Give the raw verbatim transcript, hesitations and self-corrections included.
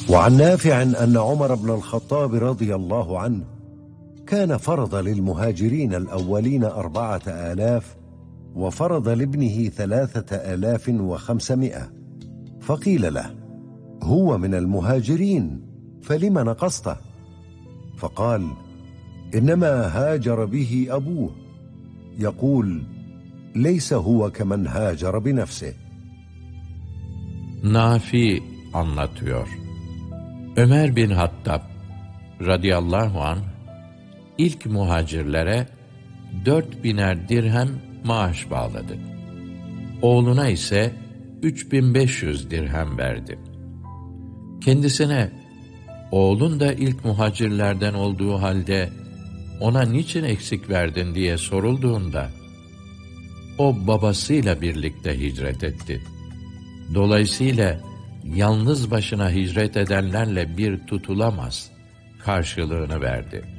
وعن نافع أن عمر بن الخطاب رضي الله عنه كان فرض للمهاجرين الأولين أربعة آلاف وفرض لابنه ثلاثة آلاف وخمسمائة، فقيل له: هو من المهاجرين فلم نقصته؟ فقال: إنما هاجر به أبوه، يقول: ليس هو كمن هاجر بنفسه. Nafi anlatıyor. Ömer bin Hattab radıyallahu anh ilk muhacirlere dört biner dirhem maaş bağladı. Oğluna ise üç bin beş yüz dirhem verdi. Kendisine oğlun da ilk muhacirlerden olduğu halde ona niçin eksik verdin diye sorulduğunda o babasıyla birlikte hicret etti. Dolayısıyla yalnız başına hicret edenlerle bir tutulamaz karşılığını verdi.